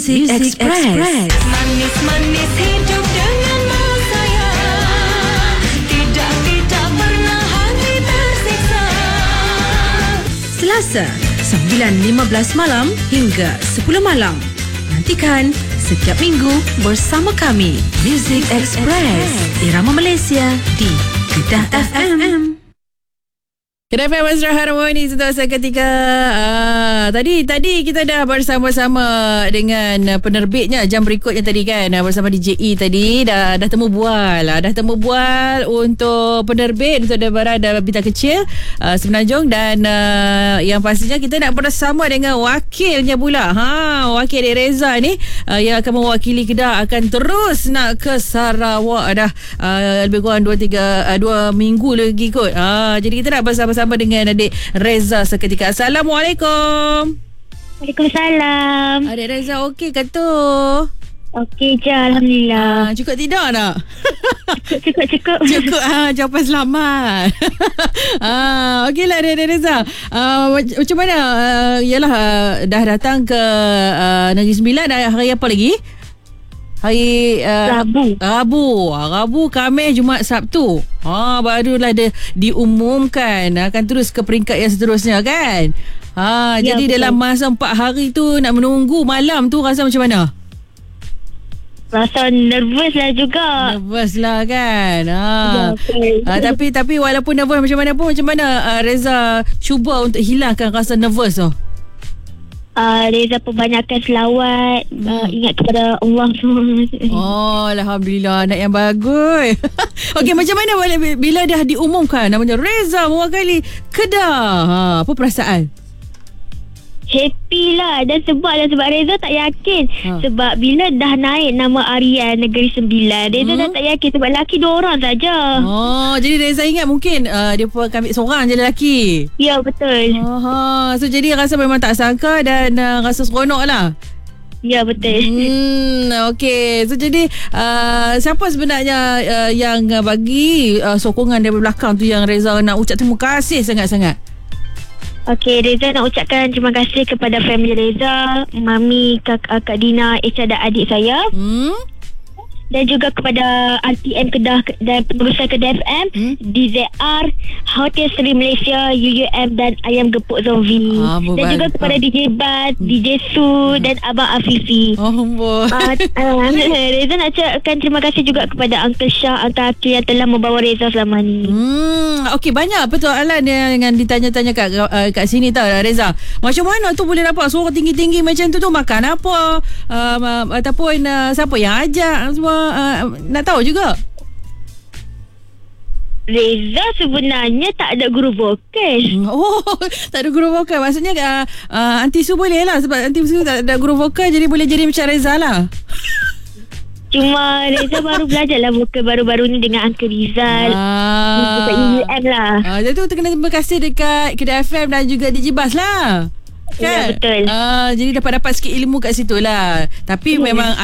Music Express. Manis-manis hidup denganmu sayang. Tidak pernah hati tersiksa. Selasa 9.15 malam hingga 10 malam. Nantikan setiap minggu bersama kami Music Express, Irama Malaysia di Kedah FM. Kedah FM Mesra Harmoni untuk seketika. Tadi kita dah bersama-sama dengan penerbitnya jam berikutnya tadi kan, bersama DJE tadi dah temu bual. Dah temu bual untuk penerbit untuk Debaran dan Bintang Kecil Semenanjung, dan yang pastinya kita nak bersama dengan wakilnya pula. Wakil Reza ni yang akan mewakili Kedah akan terus nak ke Sarawak dah lebih kurang 2 minggu lagi kot. Jadi kita nak bersama dengan adik Reza seketika. Assalamualaikum. Waalaikumsalam. Adik Reza okey ke tu? Okey je, Alhamdulillah. Cukup tidur tak? Cukup. Cukup. Jawapan selamat. Okeylah adik Reza. Macam mana? Yalah, dah datang ke Negeri Sembilan. Hari apa lagi? Hari Rabu, Khamis, Jumaat, Sabtu. Barulah diumumkan akan terus ke peringkat yang seterusnya kan. Ya, jadi betul. dalam masa 4 hari tu nak menunggu malam tu rasa macam mana? Rasa nervous lah juga. Nervous lah kan. Ya, betul. Tapi walaupun nervous macam mana pun, macam mana Reza cuba untuk hilangkan rasa nervous tu? Reza perbanyakkan selawat, ingat kepada Allah semua. Alhamdulillah, anak yang bagus. Okey, macam mana bila dah diumumkan namanya Reza mewakili Kedah? Apa perasaan? Happy lah. Dan sebab Reza tak yakin. Sebab bila dah naik nama Aryan Negeri Sembilan, Reza dah tak yakin sebab lelaki 2 orang saja. Jadi Reza ingat mungkin dia pun akan ambil seorang je lelaki. Ya, betul. So jadi rasa memang tak sangka dan rasa seronok lah. Ya, betul. Okey. So jadi siapa sebenarnya yang bagi sokongan dari belakang tu yang Reza nak ucap terima kasih sangat-sangat? Okey, Reza nak ucapkan terima kasih kepada family Reza, Mami, Kak Dina, Echa dan adik saya. Dan juga kepada RTM Kedah dan pengurusan Kedah FM, DZR, Hotel Seri Malaysia, UUM dan Ayam Gepuk Zombie. Dan juga kepada DJ Bat, DJ Su dan Abang Afifi. Reza nak ucapkan terima kasih juga kepada Uncle Shah, Uncle Akil yang telah membawa Reza selama ni. Okey, banyak persoalan yang ditanya-tanya kat sini tau Reza. Macam mana tu boleh dapat suara tinggi-tinggi macam tu makan apa? Ataupun siapa yang ajak semua? Nak tahu juga. Reza sebenarnya tak ada guru vokal. Tak ada guru vokal. Maksudnya Aunty Su boleh lah. Sebab Aunty Su tak ada guru vokal, jadi boleh jadi macam Reza lah. Cuma Reza baru belajar lah vokal baru-baru ni dengan Uncle Rizal. Dekat UUM lah. Jadi tu kena terima kasih dekat Kedah FM dan juga DJ Bas lah. Ya, betul. Jadi dapat sikit ilmu kat situ lah. Tapi memang